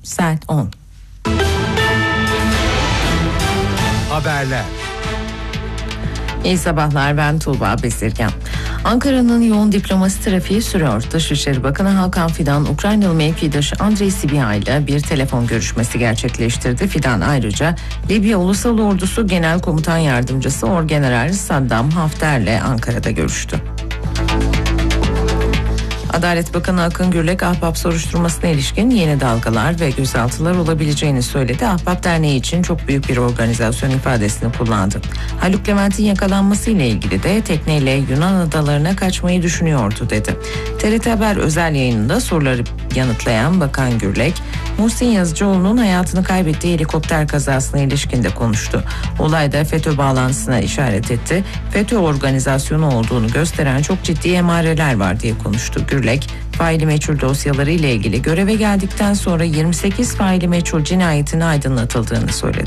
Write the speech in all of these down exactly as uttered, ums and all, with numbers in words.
Saat on. Haberler. İyi sabahlar, ben Tuğba Bezirgen. Ankara'nın yoğun diplomasi trafiği sürüyor. Dışişleri Bakanı Hakan Fidan, Ukraynalı mevkidaşı Andrei Sybiha ile bir telefon görüşmesi gerçekleştirdi. Fidan ayrıca Libya Ulusal Ordusu Genel Komutan Yardımcısı Orgeneral Saddam Hafter'le Ankara'da görüştü. Adalet Bakanı Akın Gürlek, Ahbap soruşturmasına ilişkin yeni dalgalar ve gözaltılar olabileceğini söyledi. Ahbap Derneği için çok büyük bir organizasyon ifadesini kullandı. Haluk Levent'in yakalanması ile ilgili de tekneyle Yunan adalarına kaçmayı düşünüyordu dedi. T R T Haber özel yayınında soruları yanıtlayan Bakan Gürlek, Muhsin Yazıcıoğlu'nun hayatını kaybettiği helikopter kazasına ilişkin de konuştu. Olayda FETÖ bağlantısına işaret etti. FETÖ organizasyonu olduğunu gösteren çok ciddi emareler var diye konuştu. Gürlek, faili meçhul dosyaları ile ilgili göreve geldikten sonra yirmi sekiz faili meçhul cinayetin aydınlatıldığını söyledi.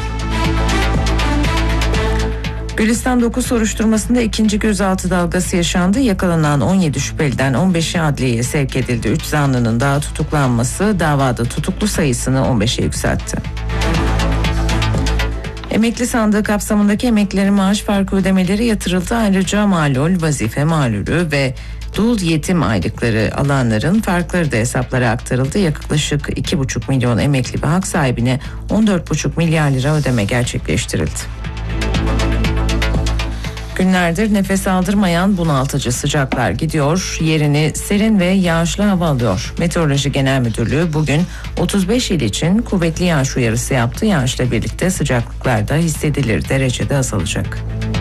Gülistan dokuz soruşturmasında ikinci gözaltı dalgası yaşandı. Yakalanan on yedi şüpheliden on beşi adliyeye sevk edildi. üç zanlının daha tutuklanması davada tutuklu sayısını on beşe yükseltti. Emekli sandığı kapsamındaki emeklilerin maaş farkı ödemeleri yatırıldı. Ayrıca malul, vazife malulü ve dul yetim aylıkları alanların farkları da hesaplara aktarıldı. Yaklaşık iki buçuk milyon emekli ve hak sahibine on dört buçuk milyar lira ödeme gerçekleştirildi. Günlerdir nefes aldırmayan bunaltıcı sıcaklar gidiyor, yerini serin ve yağışlı hava alıyor. Meteoroloji Genel Müdürlüğü bugün otuz beş il için kuvvetli yağış uyarısı yaptı. Yağışla birlikte sıcaklıklar da hissedilir derecede azalacak.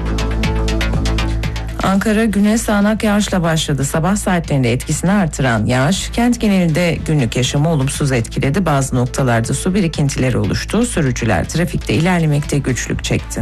Ankara güne sağanak yağışla başladı. Sabah saatlerinde etkisini artıran yağış kent genelinde günlük yaşamı olumsuz etkiledi. Bazı noktalarda su birikintileri oluştu. Sürücüler trafikte ilerlemekte güçlük çekti.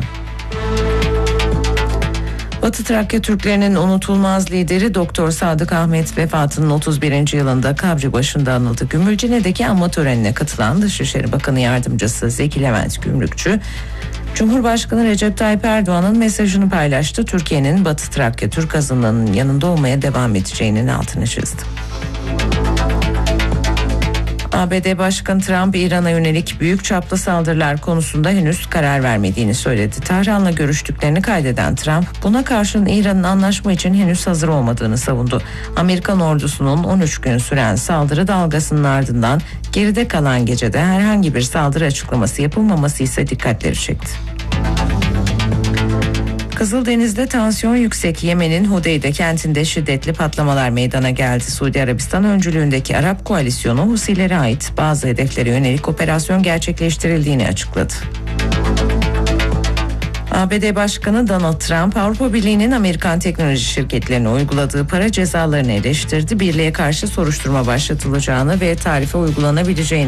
Batı Trakya Türklerinin unutulmaz lideri Doktor Sadık Ahmet vefatının otuz birinci yılında kabri başında anıldı. Gümülcine'deki anma törenine katılan Dışişleri Bakanı Yardımcısı Zeki Levent Gümrükçü, Cumhurbaşkanı Recep Tayyip Erdoğan'ın mesajını paylaştı. Türkiye'nin Batı Trakya Türk azınlığının yanında olmaya devam edeceğinin altını çizdi. A B D Başkanı Trump, İran'a yönelik büyük çaplı saldırılar konusunda henüz karar vermediğini söyledi. Tahran'la görüştüklerini kaydeden Trump, buna karşın İran'ın anlaşma için henüz hazır olmadığını savundu. Amerikan ordusunun on üç gün süren saldırı dalgasının ardından geride kalan gecede herhangi bir saldırı açıklaması yapılmaması ise dikkatleri çekti. Kızıldeniz'de tansiyon yüksek. Yemen'in Hudeyde kentinde şiddetli patlamalar meydana geldi. Suudi Arabistan öncülüğündeki Arap koalisyonu Husilere ait bazı hedeflere yönelik operasyon gerçekleştirildiğini açıkladı. A B D Başkanı Donald Trump, Avrupa Birliği'nin Amerikan teknoloji şirketlerine uyguladığı para cezalarını eleştirdi. Birliğe karşı soruşturma başlatılacağını ve tarife uygulanabileceğini